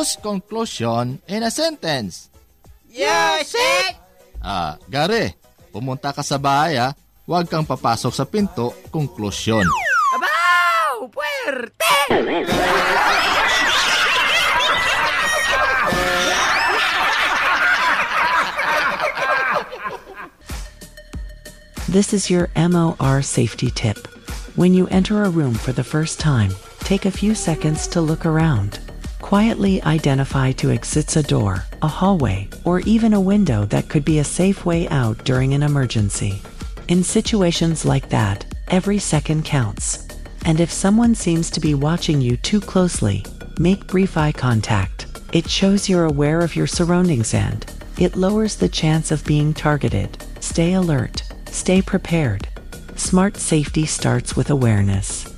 Use conclusion in a sentence. Use it! Gary, pumunta ka sa bahay Huwag kang papasok sa pinto, konklusyon. Abaw! Puwerte! This is your MOR safety tip. When you enter a room for the first time, take a few seconds to look around. Quietly identify two exits: a door, a hallway, or even a window that could be a safe way out during an emergency. In situations like that, every second counts. And if someone seems to be watching you too closely, make brief eye contact. It shows you're aware of your surroundings and it lowers the chance of being targeted. Stay alert. Stay prepared. Smart safety starts with awareness.